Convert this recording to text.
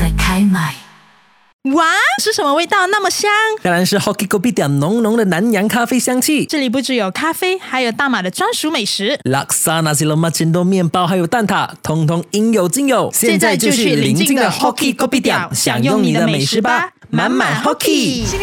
在开买。 哇，是什么味道那么香？ 当然是 Hoki Kopitiam 浓浓的南洋咖啡香气。 这里不只有咖啡，还有大马的专属美食， Laksa Nasi Lemak Cendol 面包还有蛋挞，通通应有尽有。 现在就去邻近的 Hoki Kopitiam 享用你的美食吧，满满 Hoki。